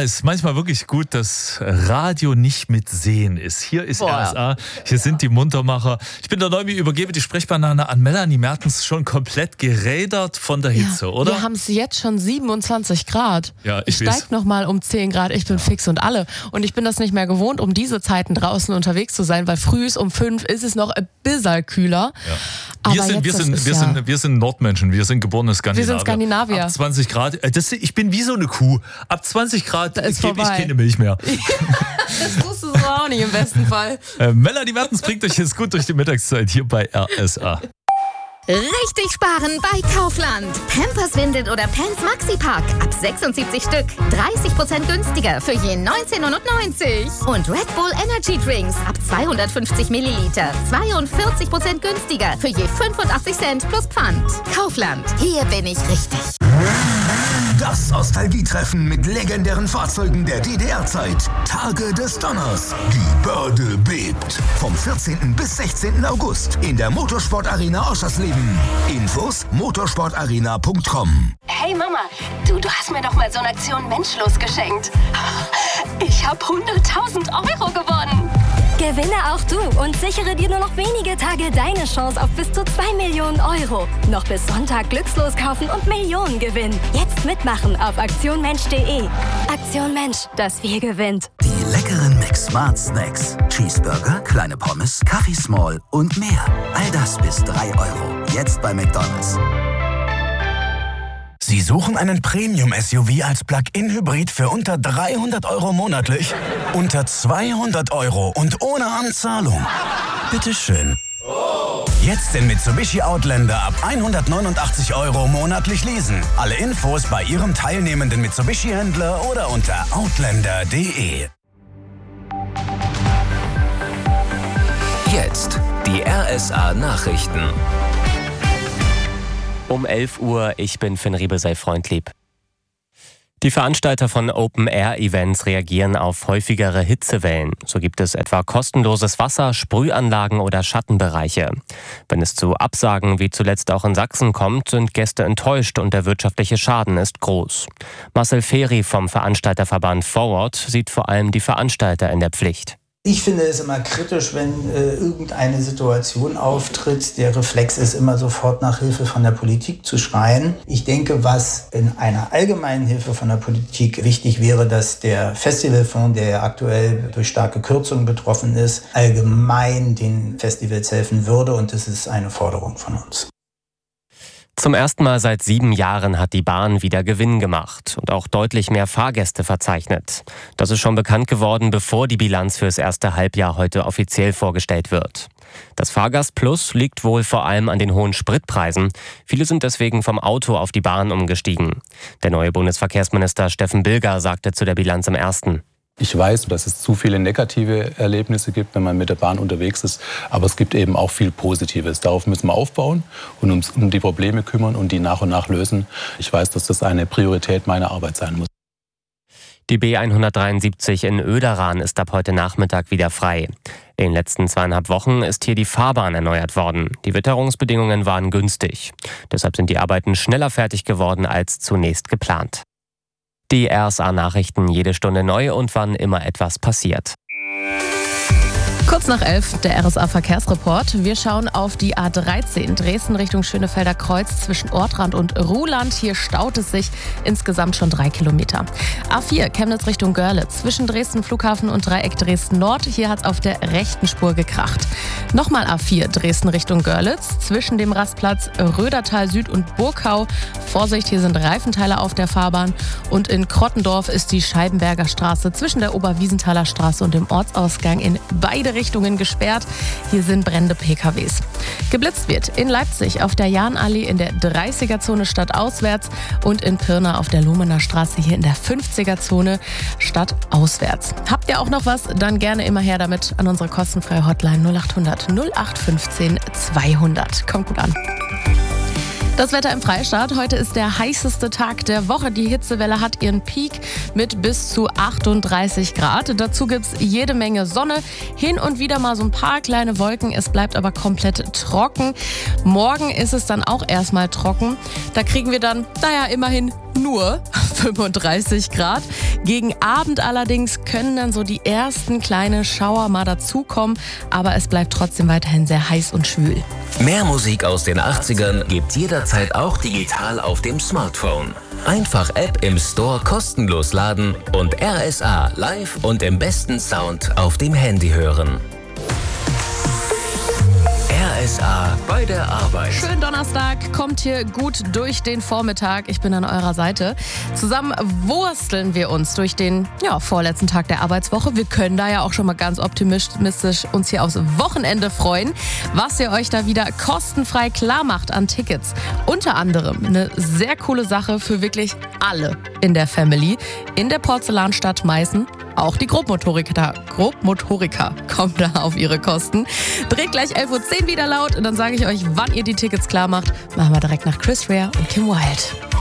ist manchmal wirklich gut, dass Radio nicht mit Sehen ist. Hier ist RSA, hier sind die Muntermacher. Ich bin der Neumi, übergebe die Sprechbanane an Melanie Mertens, schon komplett gerädert von der Hitze, oder? Wir haben es jetzt schon 27 Grad. Ja, ich steig nochmal um 10 Grad, ich bin fix und alle. Und ich bin das nicht mehr gewohnt, um diese Zeiten draußen unterwegs zu sein, weil frühs um 5 ist es noch ein bisschen kühler. Ja. Wir sind Nordmenschen, wir sind geborene Skandinavier. Wir sind Skandinavier. Ab 20 Grad, ich bin wie so eine Kuh. Ab 20 Grad gebe ich keine Milch mehr. Das wusstest du auch nicht im besten Fall. Melanie Mertens bringt euch jetzt gut durch die Mittagszeit hier bei RSA. Richtig sparen bei Kaufland. Pampers, Windel oder Pants Maxi-Pack. Ab 76 Stück. 30% günstiger für je 19,99 €. Und Red Bull Energy Drinks ab 250 Milliliter. 42% günstiger für je 85 Cent plus Pfand. Kaufland. Hier bin ich richtig. Das Nostalgietreffen mit legendären Fahrzeugen der DDR-Zeit. Tage des Donners. Die Börde bebt. Vom 14. bis 16. August in der Motorsportarena Oschersleben. Infos motorsportarena.com. Hey Mama, du hast mir doch mal so eine Aktion Menschlos geschenkt. Ich habe 100.000 € gewonnen. Gewinne auch du und sichere dir nur noch wenige Tage deine Chance auf bis zu 2 Millionen €. Noch bis Sonntag glückslos kaufen und Millionen gewinnen. Jetzt mitmachen auf aktionmensch.de. Aktion Mensch, das Wir gewinnt. Die leckeren Mix Smart Snacks. Cheeseburger, kleine Pommes, Kaffee Small und mehr. All das bis 3 €. Jetzt bei McDonald's. Sie suchen einen Premium-SUV als Plug-in-Hybrid für unter 300 € monatlich? Unter 200 € und ohne Anzahlung? Bitteschön. Jetzt den Mitsubishi Outlander ab 189 € monatlich leasen. Alle Infos bei Ihrem teilnehmenden Mitsubishi-Händler oder unter outlander.de. Jetzt die RSA Nachrichten. Um 11 Uhr, ich bin Finn Riebe, sei freundlieb. Die Veranstalter von Open-Air-Events reagieren auf häufigere Hitzewellen. So gibt es etwa kostenloses Wasser, Sprühanlagen oder Schattenbereiche. Wenn es zu Absagen wie zuletzt auch in Sachsen kommt, sind Gäste enttäuscht und der wirtschaftliche Schaden ist groß. Marcel Feri vom Veranstalterverband Forward sieht vor allem die Veranstalter in der Pflicht. Ich finde es immer kritisch, wenn irgendeine Situation auftritt. Der Reflex ist immer sofort nach Hilfe von der Politik zu schreien. Ich denke, was in einer allgemeinen Hilfe von der Politik wichtig wäre, dass der Festivalfonds, der ja aktuell durch starke Kürzungen betroffen ist, allgemein den Festivals helfen würde. Und das ist eine Forderung von uns. Zum ersten Mal seit 7 Jahren hat die Bahn wieder Gewinn gemacht und auch deutlich mehr Fahrgäste verzeichnet. Das ist schon bekannt geworden, bevor die Bilanz fürs erste Halbjahr heute offiziell vorgestellt wird. Das Fahrgastplus liegt wohl vor allem an den hohen Spritpreisen. Viele sind deswegen vom Auto auf die Bahn umgestiegen. Der neue Bundesverkehrsminister Steffen Bilger sagte zu der Bilanz im Ersten: Ich weiß, dass es zu viele negative Erlebnisse gibt, wenn man mit der Bahn unterwegs ist. Aber es gibt eben auch viel Positives. Darauf müssen wir aufbauen und uns um die Probleme kümmern und die nach und nach lösen. Ich weiß, dass das eine Priorität meiner Arbeit sein muss. Die B173 in Oederan ist ab heute Nachmittag wieder frei. In den letzten 2,5 Wochen ist hier die Fahrbahn erneuert worden. Die Witterungsbedingungen waren günstig. Deshalb sind die Arbeiten schneller fertig geworden als zunächst geplant. Die RSA-Nachrichten jede Stunde neu und wann immer etwas passiert. Kurz nach 11, der RSA-Verkehrsreport. Wir schauen auf die A13 Dresden Richtung Schönefelder Kreuz zwischen Ortrand und Ruhland. Hier staut es sich insgesamt schon 3 Kilometer. A4 Chemnitz Richtung Görlitz zwischen Dresden Flughafen und Dreieck Dresden Nord. Hier hat es auf der rechten Spur gekracht. Nochmal A4 Dresden Richtung Görlitz zwischen dem Rastplatz Rödertal Süd und Burgau. Vorsicht, hier sind Reifenteile auf der Fahrbahn. Und in Krottendorf ist die Scheibenberger Straße zwischen der Oberwiesenthaler Straße und dem Ortsausgang in beide Richtungen gesperrt. Hier sind brennende PKWs. Geblitzt wird in Leipzig auf der Jahnallee in der 30er-Zone stadtauswärts und in Pirna auf der Lohmener Straße hier in der 50er-Zone stadtauswärts. Habt ihr auch noch was? Dann gerne immer her damit an unsere kostenfreie Hotline 0800 0815 200. Kommt gut an. Das Wetter im Freistaat. Heute ist der heißeste Tag der Woche. Die Hitzewelle hat ihren Peak mit bis zu 38 Grad. Dazu gibt es jede Menge Sonne, hin und wieder mal so ein paar kleine Wolken. Es bleibt aber komplett trocken. Morgen ist es dann auch erstmal trocken. Da kriegen wir dann, immerhin nur 35 Grad. Gegen Abend allerdings können dann so die ersten kleinen Schauer mal dazukommen. Aber es bleibt trotzdem weiterhin sehr heiß und schwül. Mehr Musik aus den 80ern gibt jederzeit auch digital auf dem Smartphone. Einfach App im Store kostenlos laden und RSA live und im besten Sound auf dem Handy hören. RSA bei der Arbeit. Schönen Donnerstag, kommt hier gut durch den Vormittag. Ich bin an eurer Seite. Zusammen wursteln wir uns durch den vorletzten Tag der Arbeitswoche. Wir können da ja auch schon mal ganz optimistisch uns hier aufs Wochenende freuen, was ihr euch da wieder kostenfrei klar macht an Tickets. Unter anderem eine sehr coole Sache für wirklich alle in der Family. In der Porzellanstadt Meißen. Auch die Grobmotoriker kommen da auf ihre Kosten. Dreht gleich 11:10 Uhr wieder laut und dann sage ich euch, wann ihr die Tickets klar macht. Machen wir direkt nach Chris Rea und Kim Wilde.